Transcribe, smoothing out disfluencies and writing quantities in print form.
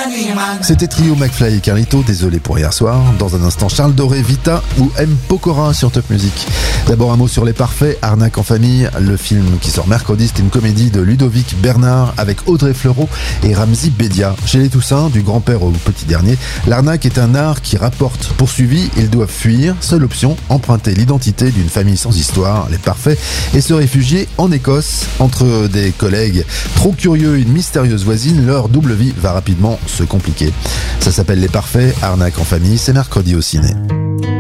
C'était Trio, McFly et Carlito, désolé pour hier soir. Dans un instant, Charles Doré, Vita ou M. Pokora sur Top Music. D'abord un mot sur Les Parfaits, Arnaque en famille. Le film qui sort mercredi, c'est une comédie de Ludovic Bernard avec Audrey Fleurot et Ramzy Bédia. Chez les Toussaint, du grand-père au petit dernier, l'arnaque est un art qui rapporte. Poursuivis, ils doivent fuir. Seule option, emprunter l'identité d'une famille sans histoire, les Parfaits, et se réfugier en Écosse. Entre des collègues trop curieux et une mystérieuse voisine, leur double vie va rapidement se compliquer. Ça s'appelle Les Parfaits, Arnaque en famille, c'est mercredi au ciné.